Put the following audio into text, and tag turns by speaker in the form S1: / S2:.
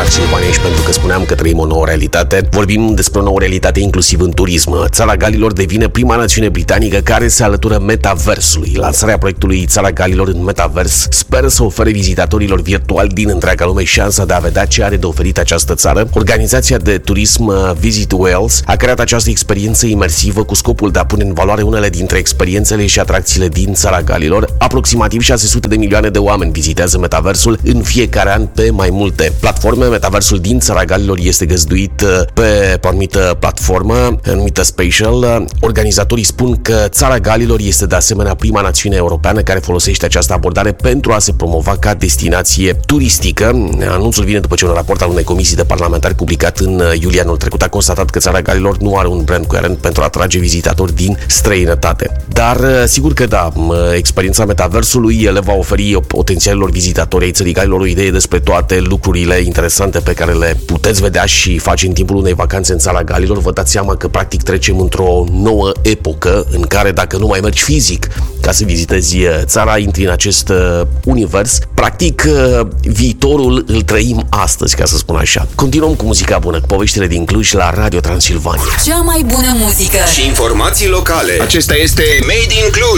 S1: Transilvania și pentru că spuneam că trăim o nouă realitate, vorbim despre o nouă realitate inclusiv în turism. Țara Galilor devine prima națiune britanică care se alătură metaversului. Lansarea proiectului Țara Galilor în metavers speră să ofere vizitatorilor virtuali din întreaga lume șansa de a vedea ce are de oferit această țară. Organizația de turism Visit Wales a creat această experiență imersivă cu scopul de a pune în valoare unele dintre experiențele și atracțiile din Țara Galilor. Aproximativ 600 de milioane de oameni vizitează metaversul în fiecare an pe mai multe platforme. Metaversul din Țara Galilor este găzduit pe o anumită platformă numită Spatial. Organizatorii spun că Țara Galilor este de asemenea prima națiune europeană care folosește această abordare pentru a se promova ca destinație turistică. Anunțul vine după ce un raport al unei comisii de parlamentari publicat în iulie anul trecut a constatat că Țara Galilor nu are un brand coerent pentru a atrage vizitatori din străinătate. Dar sigur că da, experiența metaversului le va oferi potențialilor vizitatori ai Țării Galilor o idee despre toate lucrurile interesante pe care le puteți vedea și face în timpul unei vacanțe în Țara Galilor. Vă dați seama că practic trecem într-o nouă epocă în care dacă nu mai mergi fizic ca să vizitezi țara, intri în acest univers. Practic viitorul îl trăim astăzi, ca să spun așa. Continuăm cu muzica bună, cu poveștile din Cluj la Radio Transilvania.
S2: Cea mai bună muzică
S3: și informații locale. Acesta este Made in Cluj.